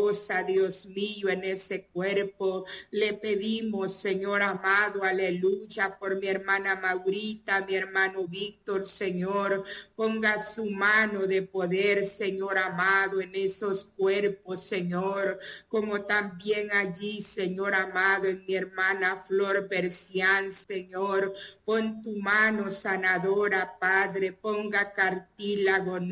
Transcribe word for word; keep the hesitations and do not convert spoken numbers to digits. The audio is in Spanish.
poderosa, Dios mío, en ese cuerpo. Le pedimos, Señor amado, aleluya, por mi hermana Maurita, mi hermano Víctor, Señor, ponga su mano de poder, Señor amado, en esos cuerpos, Señor, como también allí, Señor amado, en mi hermana Flor Bercián, Señor, pon tu mano sanadora, Padre, ponga cartílago